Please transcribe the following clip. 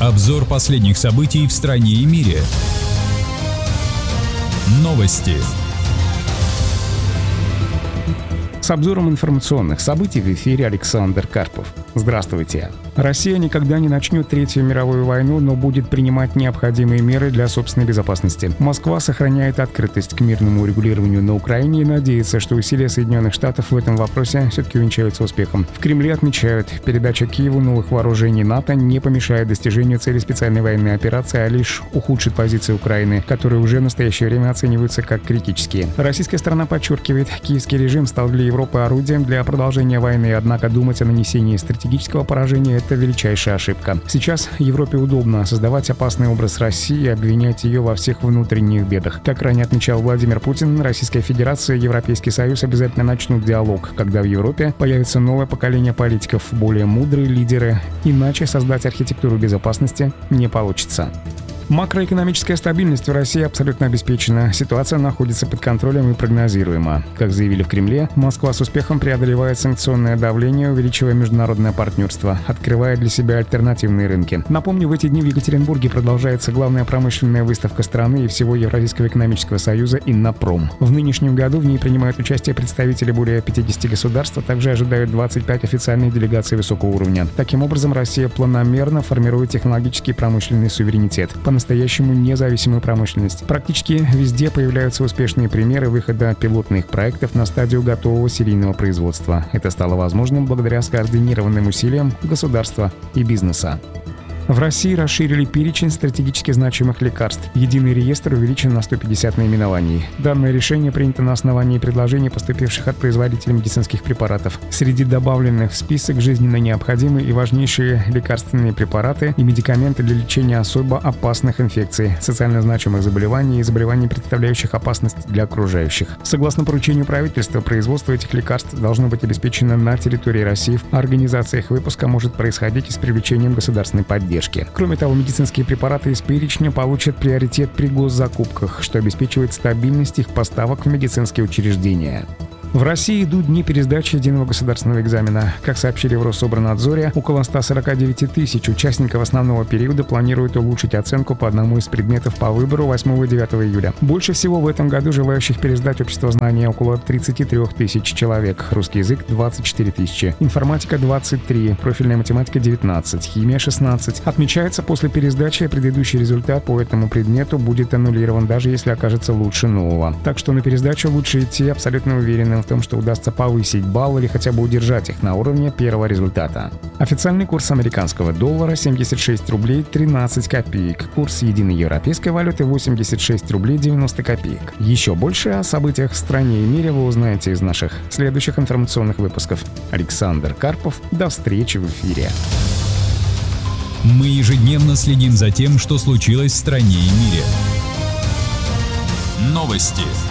Обзор последних событий в стране и мире. Новости. С обзором информационных событий в эфире Александр Карпов. Здравствуйте. Россия никогда не начнет Третью мировую войну, но будет принимать необходимые меры для собственной безопасности. Москва сохраняет открытость к мирному урегулированию на Украине и надеется, что усилия Соединенных Штатов в этом вопросе все-таки увенчаются успехом. В Кремле отмечают, передача Киеву новых вооружений НАТО не помешает достижению цели специальной военной операции, а лишь ухудшит позиции Украины, которые уже в настоящее время оцениваются как критические. Российская сторона подчеркивает, киевский режим стал для Европы орудием для продолжения войны, однако думать о нанесении стратегического поражения – это величайшая ошибка. Сейчас Европе удобно создавать опасный образ России и обвинять ее во всех внутренних бедах. Как ранее отмечал Владимир Путин, Российская Федерация и Европейский Союз обязательно начнут диалог, когда в Европе появится новое поколение политиков, более мудрые лидеры. Иначе создать архитектуру безопасности не получится. Макроэкономическая стабильность в России абсолютно обеспечена. Ситуация находится под контролем и прогнозируема. Как заявили в Кремле, Москва с успехом преодолевает санкционное давление, увеличивая международное партнерство, открывая для себя альтернативные рынки. Напомню, в эти дни в Екатеринбурге продолжается главная промышленная выставка страны и всего Евразийского экономического союза «Иннопром». В нынешнем году в ней принимают участие представители более 50 государств, а также ожидают 25 официальных делегаций высокого уровня. Таким образом, Россия планомерно формирует технологический и промышленный суверенитет. По-настоящему независимую промышленность. Практически везде появляются успешные примеры выхода пилотных проектов на стадию готового серийного производства. Это стало возможным благодаря скоординированным усилиям государства и бизнеса. В России расширили перечень стратегически значимых лекарств. Единый реестр увеличен на 150 наименований. Данное решение принято на основании предложений, поступивших от производителей медицинских препаратов. Среди добавленных в список жизненно необходимые и важнейшие лекарственные препараты и медикаменты для лечения особо опасных инфекций, социально значимых заболеваний и заболеваний, представляющих опасность для окружающих. Согласно поручению правительства, производство этих лекарств должно быть обеспечено на территории России, а организация их выпуска может происходить и с привлечением государственной поддержки. Кроме того, медицинские препараты из перечня получат приоритет при госзакупках, что обеспечивает стабильность их поставок в медицинские учреждения. В России идут дни пересдачи единого государственного экзамена. Как сообщили в Россоборнадзоре, около 149 тысяч участников основного периода планируют улучшить оценку по одному из предметов по выбору 8 и 9 июля. Больше всего в этом году желающих пересдать обществознание около 33 тысяч человек, русский язык – 24 тысячи, информатика – 23, профильная математика – 19, химия – 16. Отмечается, после пересдачи предыдущий результат по этому предмету будет аннулирован, даже если окажется лучше нового. Так что на пересдачу лучше идти абсолютно уверенным в том, что удастся повысить балл или хотя бы удержать их на уровне первого результата. Официальный курс американского доллара 76 рублей 13 копеек. Курс единой европейской валюты 86 рублей 90 копеек. Еще больше о событиях в стране и мире вы узнаете из наших следующих информационных выпусков. Александр Карпов. До встречи в эфире. Мы ежедневно следим за тем, что случилось в стране и мире. Новости.